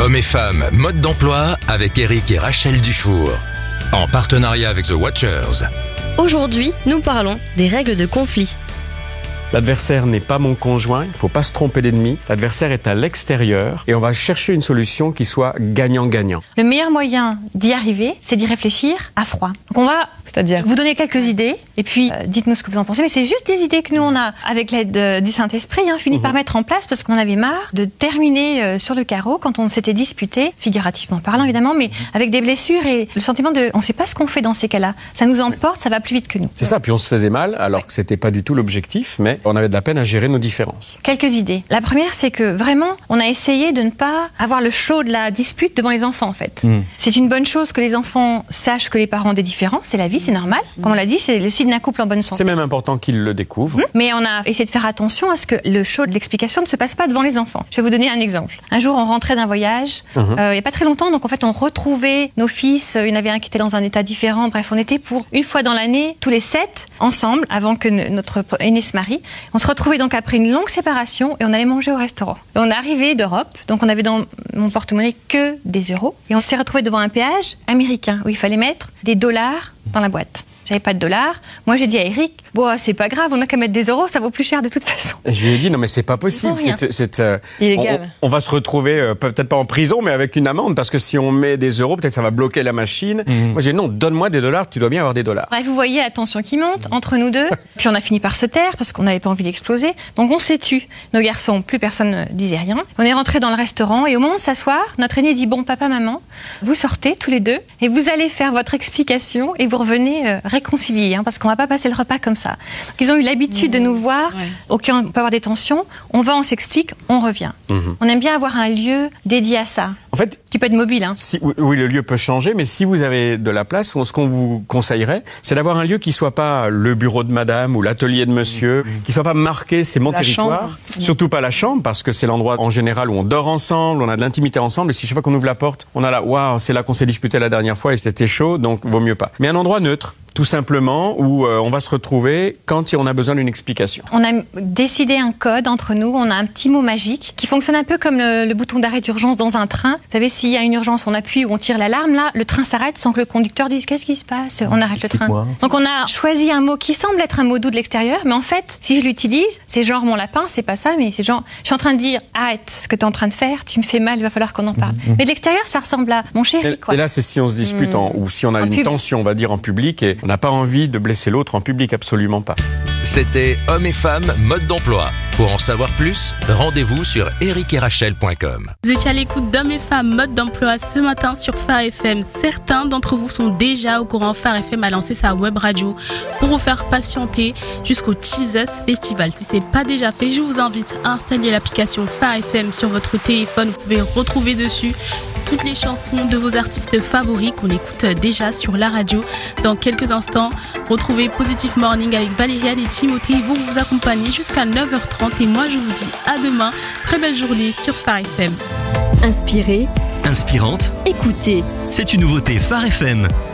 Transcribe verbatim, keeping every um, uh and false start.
Hommes et femmes, mode d'emploi avec Eric et Rachel Dufour. En partenariat avec The Watchers. Aujourd'hui, nous parlons des règles de conflit. L'adversaire n'est pas mon conjoint, il ne faut pas se tromper d'ennemi. L'adversaire est à l'extérieur et on va chercher une solution qui soit gagnant-gagnant. Le meilleur moyen d'y arriver, c'est d'y réfléchir à froid. Donc on va C'est-à-dire vous donner quelques idées et puis euh, dites-nous ce que vous en pensez. Mais c'est juste des idées que nous on a, avec l'aide euh, du Saint-Esprit, hein, fini mmh. par mettre en place parce qu'on avait marre de terminer euh, sur le carreau quand on s'était disputé, figurativement parlant évidemment, mais avec des blessures et le sentiment de on ne sait pas ce qu'on fait dans ces cas-là. Ça nous emporte, ça va plus vite que nous. C'est ça, puis on se faisait mal alors que c'était pas du tout l'objectif, mais on avait de la peine à gérer nos différences. Quelques idées. La première, c'est que vraiment, on a essayé de ne pas avoir le show de la dispute devant les enfants, en fait. Mmh. C'est une bonne chose que les enfants sachent que les parents ont des différences, c'est la vie, c'est normal. Comme on l'a dit, c'est le signe d'un couple en bonne santé. C'est même important qu'ils le découvrent. Mmh. Mais on a essayé de faire attention à ce que le show de l'explication ne se passe pas devant les enfants. Je vais vous donner un exemple. Un jour, on rentrait d'un voyage, mmh. euh, il n'y a pas très longtemps, donc en fait, on retrouvait nos fils, il y en avait un qui était dans un état différent, bref, on était pour une fois dans l'année, tous les sept, ensemble, avant que notre aîné se marie. On se retrouvait donc après une longue séparation et on allait manger au restaurant. Et on est arrivé d'Europe, donc on avait dans mon porte-monnaie que des euros et on s'est retrouvé devant un péage américain où il fallait mettre des dollars dans la boîte. J'avais pas de dollars. Moi, j'ai dit à Eric, bon, c'est pas grave, on a qu'à mettre des euros, ça vaut plus cher de toute façon. Je lui ai dit, non, mais c'est pas possible. C'est, c'est, euh, illégal. On, on va se retrouver, euh, peut-être pas en prison, mais avec une amende, parce que si on met des euros, peut-être ça va bloquer la machine. Mmh. Moi, j'ai dit, non, donne-moi des dollars, tu dois bien avoir des dollars. Bref, vous voyez la tension qui monte entre nous deux. Puis on a fini par se taire, parce qu'on n'avait pas envie d'exploser. Donc on s'est tu. Nos garçons, plus personne ne disait rien. On est rentrés dans le restaurant, et au moment de s'asseoir, notre aîné dit, bon, papa, maman, vous sortez tous les deux, et vous allez faire votre explication, et vous revenez euh, réconcilier, hein, parce qu'on va pas passer le repas comme ça. Donc, ils ont eu l'habitude mmh. de nous voir, ouais. ok, on peut avoir des tensions, on va, on s'explique, on revient. Mmh. On aime bien avoir un lieu dédié à ça. En fait, qui peut être mobile. Hein. Si, oui, le lieu peut changer, mais si vous avez de la place, ce qu'on vous conseillerait, c'est d'avoir un lieu qui soit pas le bureau de madame ou l'atelier de monsieur, mmh. qui soit pas marqué, c'est mon la territoire. Chambre. Surtout pas la chambre, parce que c'est l'endroit en général où on dort ensemble, on a de l'intimité ensemble, et si chaque fois qu'on ouvre la porte, on a là, waouh, c'est là qu'on s'est disputé la dernière fois et c'était chaud, donc vaut mieux pas. Mais un endroit neutre. Tout simplement, où euh, on va se retrouver quand on a besoin d'une explication. On a décidé un code entre nous, on a un petit mot magique qui fonctionne un peu comme le, le bouton d'arrêt d'urgence dans un train. Vous savez, s'il y a une urgence, on appuie ou on tire l'alarme, là, le train s'arrête sans que le conducteur dise « qu'est-ce qui se passe ?» On arrête le train. Donc on a choisi un mot qui semble être un mot doux de l'extérieur, mais en fait, si je l'utilise, c'est genre mon lapin, c'est pas ça, mais c'est genre, je suis en train de dire « arrête ce que tu es en train de faire, tu me fais mal, il va falloir qu'on en parle. Mmh. » Mais de l'extérieur, ça ressemble à « mon chéri ». Et, et là, c'est si on se dispute, mmh. en, ou si on a en une pub. tension, on va dire, en public, et on n'a pas envie de blesser l'autre en public, absolument pas. C'était Hommes et femmes, mode d'emploi. Pour en savoir plus, rendez-vous sur eric et rachel point com. Vous étiez à l'écoute d'Hommes et femmes, mode d'emploi ce matin sur Phare F M. Certains d'entre vous sont déjà au courant. Phare F M a lancé sa web radio pour vous faire patienter jusqu'au Jesus Festival. Si c'est pas déjà fait, je vous invite à installer l'application Phare F M sur votre téléphone. Vous pouvez retrouver dessus toutes les chansons de vos artistes favoris qu'on écoute déjà sur la radio. Dans quelques instants, retrouvez Positive Morning avec Valériane et Timothée. Ils vont vous accompagner jusqu'à neuf heures trente. Et moi, je vous dis à demain. Très belle journée sur Phare F M. Inspirée, inspirante, écoutez. C'est une nouveauté Phare F M.